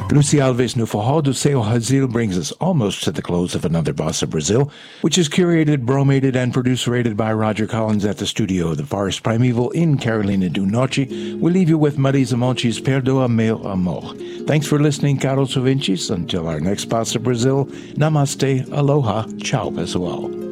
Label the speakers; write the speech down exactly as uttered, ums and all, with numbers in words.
Speaker 1: Lucy Alves no Forró do Seu Hazil brings us almost to the close of another Bossa Brazil, which is curated, bromated, and producer-rated by Roger Collins at the studio of the Forest Primeval in Carolina do Norte. We'll leave you with Marisa Monchi's Perdoa Meu Amor. Thanks for listening, caros ouvintes. Until our next Bossa Brazil, namaste, aloha, ciao pessoal.